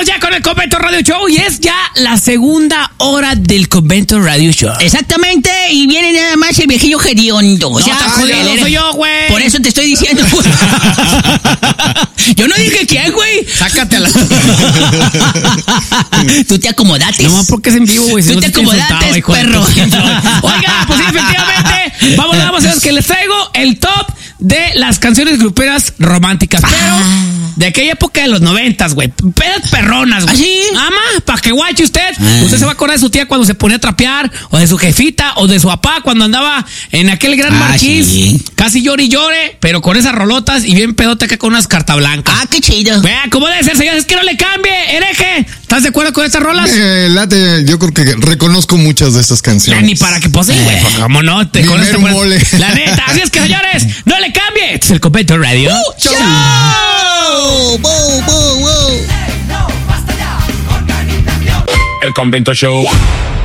Regresamos ya con el Convento Radio Show y es ya la segunda hora del Convento Radio Show. Exactamente, y viene nada más el viejillo hediondo. O sea, no soy yo, güey. Por eso te estoy diciendo. Yo no dije quién, güey. Sácate a la... Tú te acomodates. No, porque es en vivo, güey. Tú te acomodates, perro. Oiga, pues sí, efectivamente. Vamos a ver que les traigo el top de las canciones gruperas románticas. Pero de aquella época de los 90s, güey. Pedas perronas, güey. ¿Ah, sí? Ama, para que guache usted. Usted se va a acordar de su tía cuando se ponía a trapear, o de su jefita, o de su papá cuando andaba en aquel gran marquís. Sí. Casi llore y llore, pero con esas rolotas y bien pedote acá con unas carta blancas. Ah, qué chido. Vea, ¿cómo debe ser, señores? Es que no le cambie, hereje. ¿Estás de acuerdo con estas rolas? Late, yo creo que reconozco muchas de estas canciones. Ya, ni para que pose, güey. Pues, ¿cómo no? Te Ni conoces, mero mole. La neta. Así es que, señores, no le cambie. Este es el Convento Radio Show. ¡Wow! El Convento Show.